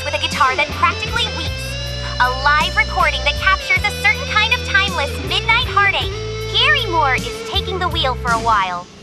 with a guitar that practically weeps. A live recording that captures a certain kind of timeless midnight heartache. Gary Moore is taking the wheel for a while.